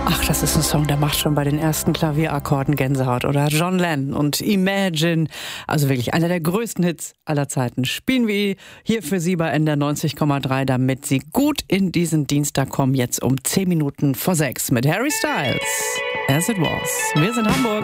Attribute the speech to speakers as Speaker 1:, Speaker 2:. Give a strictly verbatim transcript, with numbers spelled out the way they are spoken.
Speaker 1: Ach, das ist ein Song, der macht schon bei den ersten Klavierakkorden Gänsehaut, oder? John Lennon und Imagine, also wirklich einer der größten Hits aller Zeiten. Spielen wir hier für Sie bei N D R neunzig Komma drei, damit Sie gut in diesen Dienstag kommen, jetzt um zehn Minuten vor sechs mit Harry Styles. As It Was. Wir sind Hamburg.